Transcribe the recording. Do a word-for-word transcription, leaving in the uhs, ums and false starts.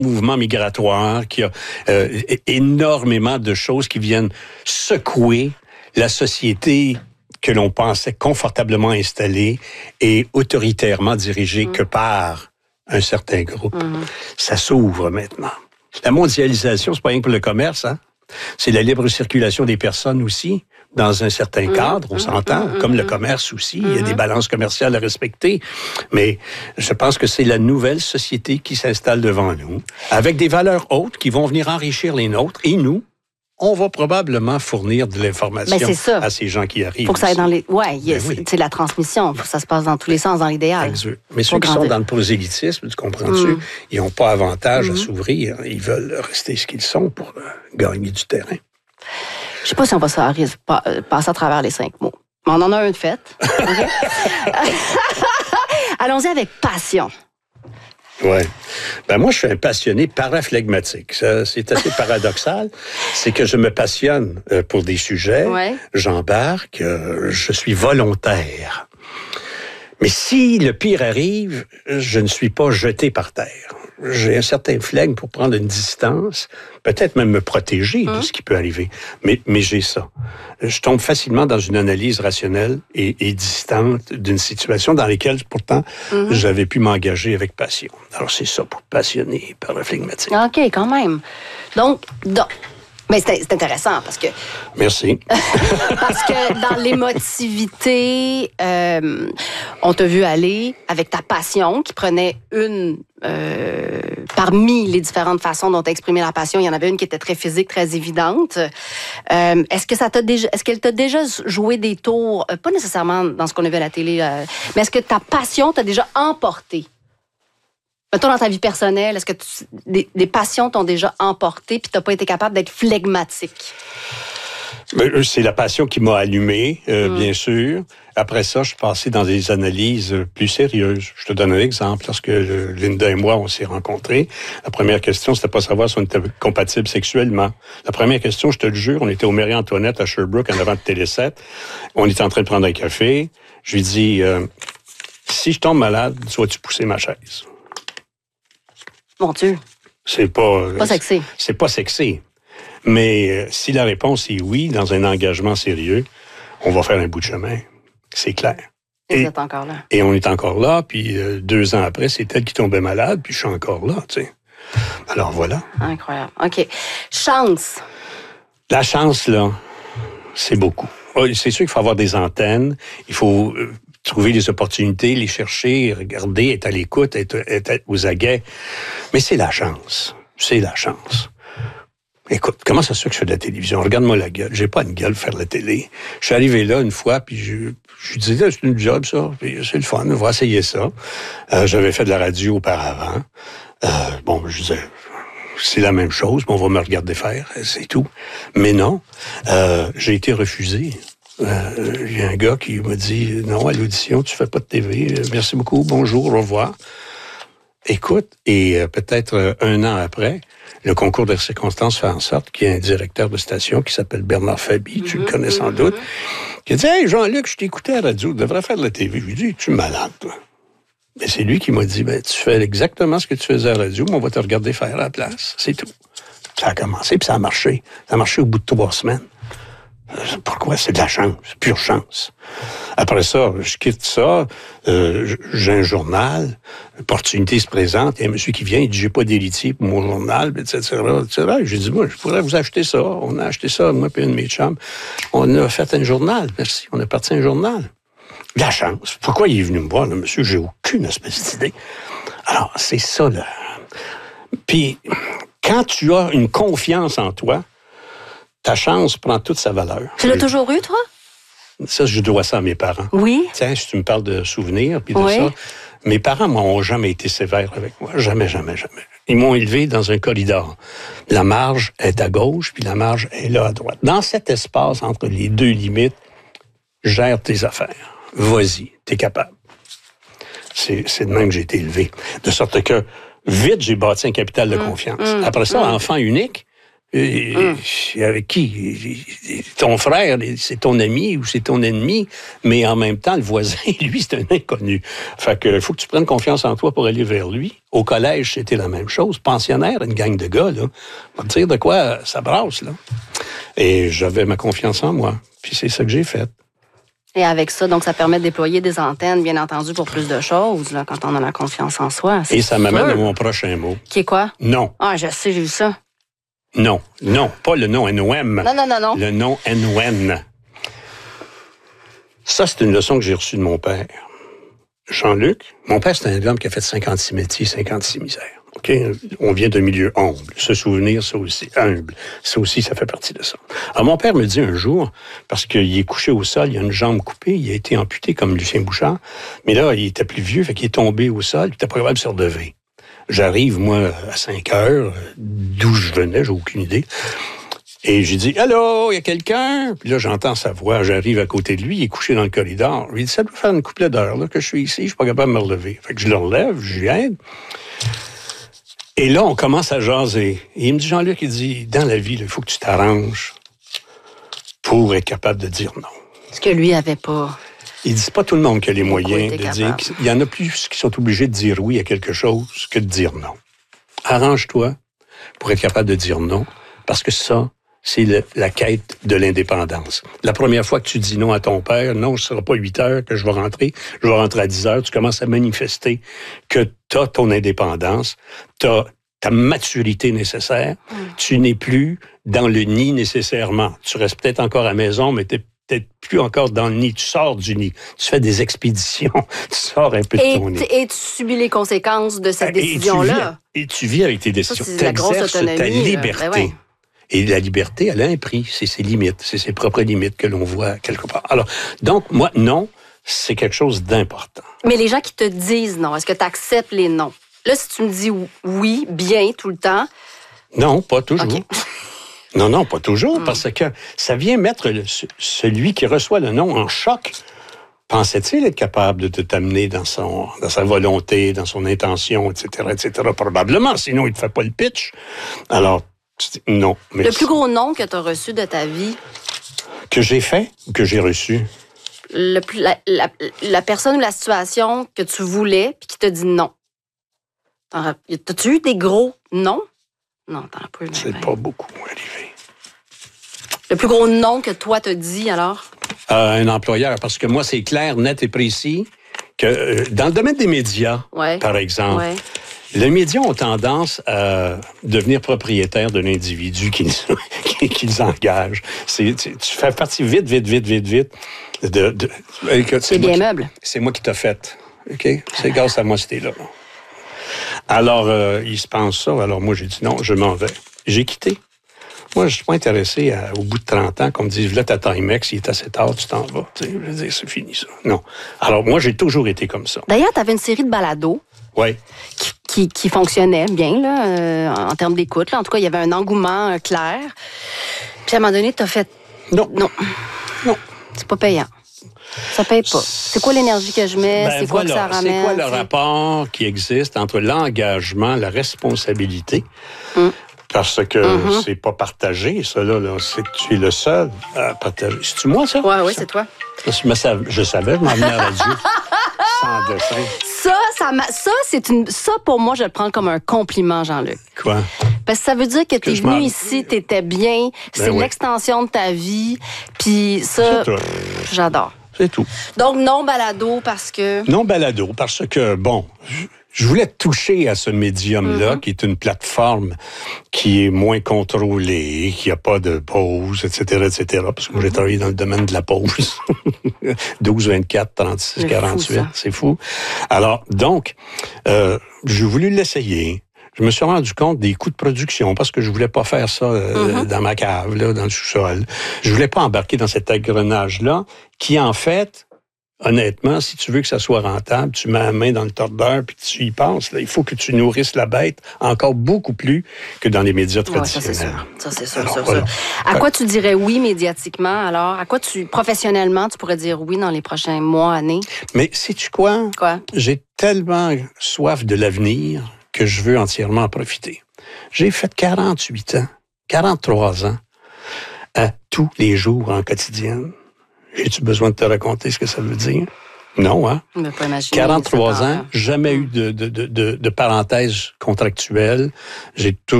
mouvement migratoire, qu'il y a euh, énormément de choses qui viennent secouer la société que l'on pensait confortablement installée et autoritairement dirigée mmh. que par un certain groupe. Mmh. Ça s'ouvre maintenant. La mondialisation, c'est pas rien que pour le commerce, hein? C'est la libre circulation des personnes aussi, dans un certain mmh, cadre, on mmh, s'entend, mmh, comme mmh, le commerce aussi, mmh. il y a des balances commerciales à respecter, mais je pense que c'est la nouvelle société qui s'installe devant nous, avec des valeurs hautes qui vont venir enrichir les nôtres, et nous, on va probablement fournir de l'information ben à ces gens qui arrivent. Faut que ça aille dans les... Ouais, yes, ben oui, c'est la transmission, faut que ça se passe dans tous les sens, dans l'idéal. Exact. Mais ceux qui grandir. sont dans le prosélytisme, tu comprends-tu, mmh. ils n'ont pas avantage mmh. à s'ouvrir, ils veulent rester ce qu'ils sont pour euh, gagner du terrain. Je sais pas si on va passer à travers les cinq mots. Mais on en a un de fait. Okay? Allons-y avec passion. Oui. Ben moi, je suis un passionné paraphlegmatique. Ça, c'est assez paradoxal. C'est que je me passionne pour des sujets, ouais. j'embarque, je suis volontaire. Mais si le pire arrive, je ne suis pas jeté par terre. J'ai un certain flegme pour prendre une distance, peut-être même me protéger mmh. de ce qui peut arriver. Mais, mais j'ai ça. Je tombe facilement dans une analyse rationnelle et, et distante d'une situation dans laquelle, pourtant, mmh. j'avais pu m'engager avec passion. Alors, c'est ça, pour passionner par le phlegmatique. OK, quand même. Donc, donc mais c'est, c'est intéressant parce que... Merci. Parce que dans l'émotivité, euh, on t'a vu aller avec ta passion qui prenait une... Euh, parmi les différentes façons dont tu as exprimé la passion, il y en avait une qui était très physique, très évidente. Euh, est-ce que ça t'a déjà, est-ce qu'elle t'a déjà joué des tours, euh, pas nécessairement dans ce qu'on a vu à la télé, euh, mais est-ce que ta passion t'a déjà emporté? Mettons dans ta vie personnelle, est-ce que tu, des, des passions t'ont déjà emporté puis t'as pas été capable d'être phlegmatique? C'est la passion qui m'a allumé, euh, mmh. bien sûr. Après ça, je suis passé dans des analyses plus sérieuses. Je te donne un exemple. Lorsque Linda et moi, on s'est rencontrés, la première question, c'était pas savoir si on était compatibles sexuellement. La première question, je te le jure, on était au Marie-Antoinette à Sherbrooke, en avant de Télé sept. On était en train de prendre un café. Je lui dis, euh, si je tombe malade, tu vas-tu pousser ma chaise? Mon Dieu. C'est pas... Pas sexy. C'est, c'est pas sexy. Mais euh, si la réponse est oui, dans un engagement sérieux, on va faire un bout de chemin. C'est clair. Et, et vous êtes encore là. Et on est encore là, puis euh, deux ans après, c'est elle qui tombait malade, puis je suis encore là, tu sais. Alors voilà. Incroyable. OK. Chance. La chance, là, c'est beaucoup. C'est sûr qu'il faut avoir des antennes, il faut euh, trouver des opportunités, les chercher, regarder, être à l'écoute, être, être aux aguets. Mais c'est la chance. C'est la chance. Écoute, comment ça se fait que je fais de la télévision? Regarde-moi la gueule. J'ai pas une gueule pour faire de la télé. Je suis arrivé là une fois, puis je, je disais, c'est une job, ça. Puis c'est le fun, on va essayer ça. Euh, j'avais fait de la radio auparavant. Euh, bon, je disais, c'est la même chose, mais on va me regarder faire, c'est tout. Mais non, euh, j'ai été refusé. Euh, il y a un gars qui m'a dit, non, à l'audition, tu fais pas de T V. Merci beaucoup, bonjour, au revoir. Écoute, et euh, peut-être euh, un an après, le concours de circonstances fait en sorte qu'il y a un directeur de station qui s'appelle Bernard Fabi, tu mm-hmm, le connais sans mm-hmm. doute, qui a dit « Hey, Jean-Luc, je t'écoutais à la radio, tu devrais faire de la T V. » Je lui ai dit « Tu es malade, toi. » Mais c'est lui qui m'a dit ben, « Tu fais exactement ce que tu faisais à la radio, mais on va te regarder faire à la place. » C'est tout. Ça a commencé, puis ça a marché. Ça a marché au bout de trois semaines. Pourquoi? C'est de la chance, pure chance. Après ça, je quitte ça, euh, j'ai un journal, l'opportunité se présente, il y a un monsieur qui vient, il dit, j'ai pas d'héritier pour mon journal, et cetera, et cetera. J'ai dit, moi, je pourrais vous acheter ça. On a acheté ça, moi et un de mes chums. On a fait un journal, merci, on a parti un journal. La chance. Pourquoi il est venu me voir, là, monsieur? J'ai aucune espèce d'idée. Alors, c'est ça, là. Puis, quand tu as une confiance en toi, ta chance prend toute sa valeur. Tu l'as toujours eu, toi? Ça, je dois ça à mes parents. Oui. Tiens, si tu me parles de souvenirs, puis de oui. ça, mes parents m'ont jamais été sévères avec moi. Jamais, jamais, jamais. Ils m'ont élevé dans un corridor. La marge est à gauche, puis la marge est là à droite. Dans cet espace entre les deux limites, gère tes affaires. Vas-y, t'es capable. C'est, c'est de même que j'ai été élevé. De sorte que, vite, j'ai bâti un capital de mmh, confiance. Mmh, Après ça, mmh. enfant unique, Et, hum. Avec qui? Ton frère, c'est ton ami ou c'est ton ennemi, mais en même temps, le voisin, lui, c'est un inconnu. Fait que faut que tu prennes confiance en toi pour aller vers lui. Au collège, c'était la même chose. Pensionnaire, une gang de gars, là. On va te dire de quoi ça brasse, là. Et j'avais ma confiance en moi. Puis c'est ça que j'ai fait. Et avec ça, donc, ça permet de déployer des antennes, bien entendu, pour plus de choses, là, quand on a la confiance en soi. Et ça m'amène à mon prochain mot. Qui est quoi? Non. Ah, je sais, j'ai vu ça. Non, non, pas le nom N O M. Non, non, non, non. Le nom N O N. Ça, c'est une leçon que j'ai reçue de mon père. Jean-Luc, mon père, c'est un homme qui a fait cinquante-six métiers, cinquante-six misères. OK? On vient d'un milieu humble. Se souvenir, ça aussi, humble. Ça aussi, ça fait partie de ça. Alors, mon père me dit un jour, parce qu'il est couché au sol, il a une jambe coupée, il a été amputé comme Lucien Bouchard, mais là, il était plus vieux, fait qu'il est tombé au sol, il était pas capable de se relever. J'arrive, moi, à cinq heures, d'où je venais, j'ai aucune idée. Et j'ai dit, « Allô, il y a quelqu'un? » Puis là, j'entends sa voix, j'arrive à côté de lui, il est couché dans le corridor. Il dit, « Ça doit faire une couple d'heures là, que je suis ici, je suis pas capable de me relever. » Fait que je le relève, je lui aide. Et là, on commence à jaser. Et il me dit, Jean-Luc, il dit, « Dans la vie, il faut que tu t'arranges pour être capable de dire non. » Ce que lui avait pas... Il dit, c'est pas tout le monde qui a les moyens de dire... Il y en a plus qui sont obligés de dire oui à quelque chose que de dire non. Arrange-toi pour être capable de dire non, parce que ça, c'est le, la quête de l'indépendance. La première fois que tu dis non à ton père, non, ce sera pas huit heures que je vais rentrer, je vais rentrer à dix heures, tu commences à manifester que tu as ton indépendance, tu as ta maturité nécessaire, mmh. tu n'es plus dans le nid nécessairement. Tu restes peut-être encore à la maison, mais tu n'es peut-être plus encore dans le nid. Tu sors du nid. Tu fais des expéditions. Tu sors un peu de et ton nid. Et tu subis les conséquences de cette décision-là. Et tu vis avec tes décisions. Tu exerces ta liberté. Ben ouais. Et la liberté, elle a un prix. C'est ses limites. C'est ses propres limites que l'on voit quelque part. Alors, donc, moi, non, c'est quelque chose d'important. Mais les gens qui te disent non, est-ce que tu acceptes les noms? Là, si tu me dis oui, bien, tout le temps... Non, pas toujours. Okay. Non, non, pas toujours, mm. parce que ça vient mettre le, celui qui reçoit le nom en choc. Pensait-il être capable de te t'amener dans, son, dans sa volonté, dans son intention, et cetera, et cetera? Probablement, sinon il ne te fait pas le pitch. Alors, non. Merci. Le plus gros nom que tu as reçu de ta vie? Que j'ai fait ou que j'ai reçu? Le, la, la, la personne ou la situation que tu voulais puis qui t'a dit non. T'as-tu eu des gros non? Non, t'en as pas eu. C'est pas beaucoup arrivé. Le plus gros nom que toi t'as dit, alors? Euh, un employeur, parce que moi, c'est clair, net et précis que euh, dans le domaine des médias, ouais. par exemple, ouais. les médias ont tendance à devenir propriétaires de l'individu qu'ils, qu'ils engagent. C'est, tu, tu fais partie vite, vite, vite, vite, vite. De, de, c'est, c'est bien meuble. C'est moi qui t'ai fait. OK? C'est grâce à moi, c'était là. Alors, euh, ils se pensent ça. Alors, moi, j'ai dit non, je m'en vais. J'ai quitté. Moi, je ne suis pas intéressé à, au bout de trente ans qu'on me dise, là, ta Timex, il est assez tard, tu t'en vas. Tu sais, je veux dire, c'est fini, ça. Non. Alors, moi, j'ai toujours été comme ça. D'ailleurs, tu avais une série de balados. Oui. Qui, qui, qui fonctionnait bien, là, euh, en termes d'écoute. Là. En tout cas, il y avait un engouement euh, clair. Puis, à un moment donné, tu as fait... Non. Non. Non. C'est pas payant. Ça paye pas. C'est quoi l'énergie que je mets? Ben c'est quoi voilà, que ça ramène? C'est quoi le c'est... rapport qui existe entre l'engagement, la responsabilité? Mm. Parce que mm-hmm. c'est pas partagé, ça, là. là. C'est que tu es le seul à partager. C'est-tu moi, ça? Oui, oui, c'est toi. Je, je savais, je m'en venais à la radio. Sans dessin. Ça, ça, ça, c'est une, ça, pour moi, je le prends comme un compliment, Jean-Luc. Quoi? Parce que ça veut dire que, que t'es venu ici, t'étais bien, ben c'est oui. l'extension de ta vie, puis ça, pff, j'adore. C'est tout. Donc, non balado parce que... Non balado parce que, bon... Je voulais toucher à ce médium-là, mm-hmm. qui est une plateforme qui est moins contrôlée, qui n'a pas de pause, et cetera, et cetera. Parce que moi, j'ai travaillé dans le domaine de la pause. douze, vingt-quatre, trente-six, quarante-huit. Fou, c'est fou. Alors, donc, euh, j'ai voulu l'essayer. Je me suis rendu compte des coûts de production parce que je voulais pas faire ça euh, mm-hmm. dans ma cave, là, dans le sous-sol. Je voulais pas embarquer dans cet engrenage-là qui, en fait... Honnêtement, si tu veux que ça soit rentable, tu mets la main dans le tordeur puis tu y penses. Là, il faut que tu nourrisses la bête encore beaucoup plus que dans les médias traditionnels. Ouais, ça, c'est sûr. Ça, c'est sûr, alors, sûr, voilà. sûr. À quoi tu dirais oui médiatiquement, alors? À quoi tu, professionnellement, tu pourrais dire oui dans les prochains mois, années? Mais sais-tu quoi? Quoi? J'ai tellement soif de l'avenir que je veux entièrement en profiter. J'ai fait quarante-huit ans. quarante-trois ans, à tous les jours en quotidienne. J'ai-tu besoin de te raconter ce que ça veut dire? Non, hein? On ne peut pas imaginer. quarante-trois ans, ans, jamais eu de, de, de, de parenthèse contractuelle. J'ai toujours